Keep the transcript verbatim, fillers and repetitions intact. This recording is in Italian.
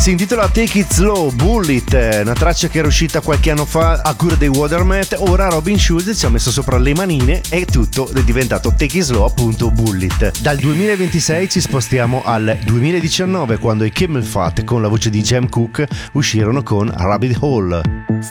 si intitola Take It Slow, Bullet, una traccia che era uscita qualche anno fa a cura dei Watermat. Ora Robin Schulz ci ha messo sopra le manine e tutto è diventato Take It Slow, appunto Bullet. Dal duemilaventisei ci spostiamo al duemiladiciannove, quando i Camel Fat con la voce di Jam Cooke uscirono con Rabbit Hole.